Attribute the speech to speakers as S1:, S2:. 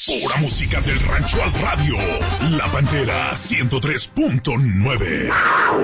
S1: Pura música del rancho al radio. La Pantera 103.9.